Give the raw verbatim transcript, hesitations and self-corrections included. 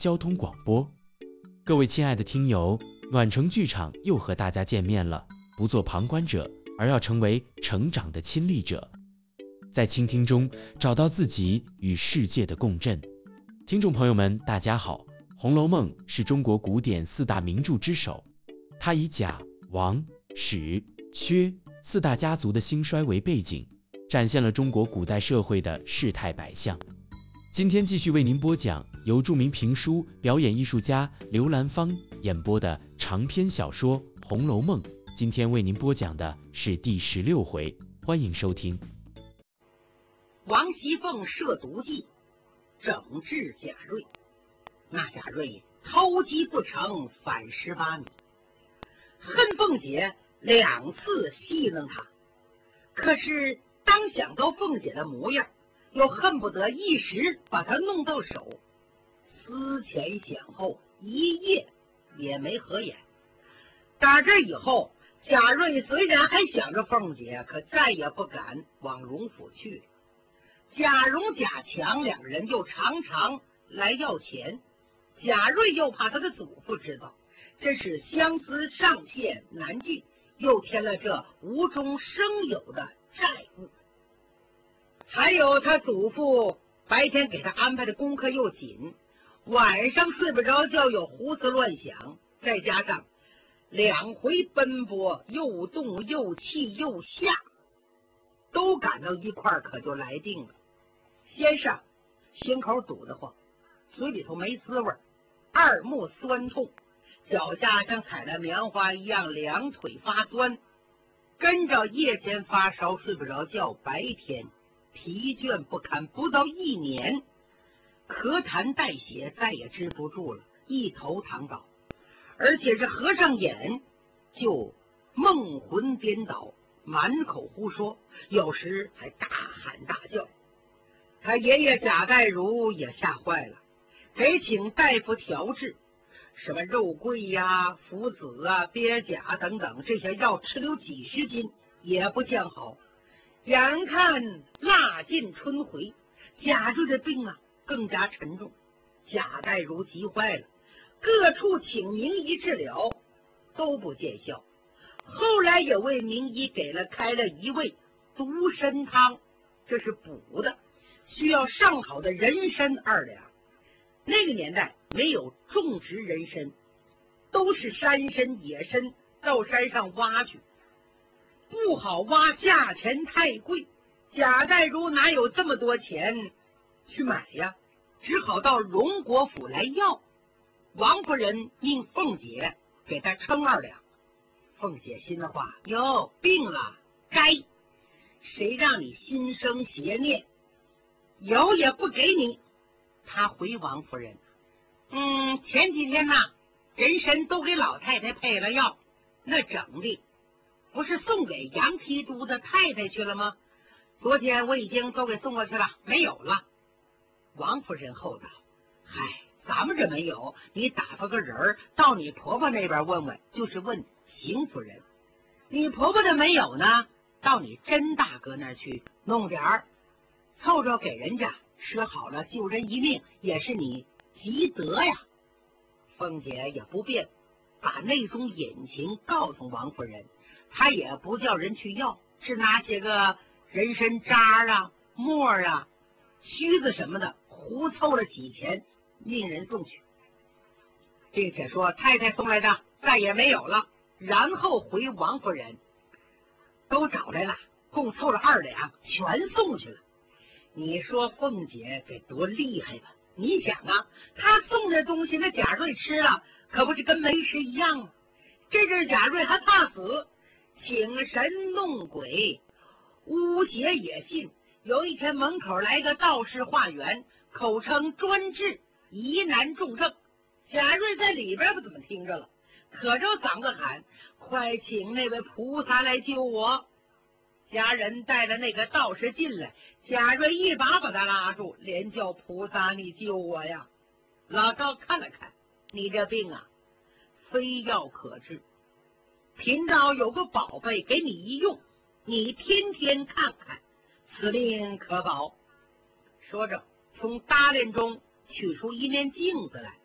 交通广播。各位亲爱的听友，暖城剧场又和大家见面了，不做旁观者，而要成为成长的亲历者，在倾听中找到自己与世界的共振。听众朋友们，大家好，《红楼梦》是中国古典四大名著之首，它以贾、王、史、薛四大家族的兴衰为背景，展现了中国古代社会的世态百象。今天继续为您播讲由著名评书表演艺术家刘兰芳演播的长篇小说《红楼梦》，今天为您播讲的是第十六回，欢迎收听。 王熙凤设毒计，整治贾瑞。那贾瑞偷鸡不成反十八米，恨凤姐两次戏弄他，可是当想到凤姐的模样，又恨不得一时把他弄到手，思前想后，一夜也没合眼。打这以后，贾瑞虽然还想着凤姐，可再也不敢往荣府去了。贾蓉、贾强两人又常常来要钱，贾瑞又怕他的祖父知道，真是相思尚欠难尽，又添了这无中生有的债务。还有他祖父白天给他安排的功课又紧，晚上睡不着觉，又胡思乱想，再加上两回奔波，又动又气又下，都赶到一块儿，可就来定了。先上心口堵得慌，嘴里头没滋味，二目酸痛，脚下像踩了棉花一样两腿发酸，跟着夜间发烧睡不着觉，白天疲倦不堪，不到一年咳痰带血，再也支不住了，一头躺倒，而且是合上眼就梦魂颠倒，满口胡说，有时还大喊大叫。他爷爷贾代儒也吓坏了，给请大夫调治，什么肉桂呀、附子啊、鳖甲等等，这些药吃了几十斤也不见好。眼看腊尽春回，贾瑞的病啊更加沉重，贾代儒急坏了，各处请名医治疗都不见效，后来有位名医给了开了一味独参汤，这是补的，需要上好的人参二两。那个年代没有种植人参，都是山参野参，到山上挖去，不好挖，价钱太贵，贾代儒哪有这么多钱去买呀？只好到荣国府来要。王夫人命凤姐给他称二两。凤姐心的话，哟，病了，该谁让你心生邪念，有也不给你。他回王夫人，嗯，前几天呢，人参都给老太太配了药，那整的不是送给杨提督的太太去了吗？昨天我已经都给送过去了，没有了。王夫人后道，嗨，咱们这没有，你打发个人到你婆婆那边问问，就是问邢夫人。你婆婆的没有呢，到你甄大哥那儿去弄点儿，凑着给人家吃好了，救人一命也是你积德呀。凤姐也不便把那种隐情告诉王夫人，她也不叫人去要，只拿些个人参渣啊、末啊、须子什么的，胡凑了几钱，命人送去，并且说太太送来的再也没有了。然后回王夫人，都找来了，共凑了二两，全送去了。你说凤姐给多厉害吧？你想啊，她送的东西那贾瑞吃了，可不是跟没吃一样吗？这阵贾瑞还怕死，请神弄鬼，巫邪也信。有一天门口来个道士化缘，口称专治疑难重症，贾瑞在里边不怎么听着了，可着嗓子喊，快请那位菩萨来救我。家人带了那个道士进来，贾瑞一把把他拉住，连叫菩萨你救我呀。老道看了看，你这病啊非药可治，贫道有个宝贝给你一用，你天天看看，此病可保。说着从搭链中取出一面镜子来，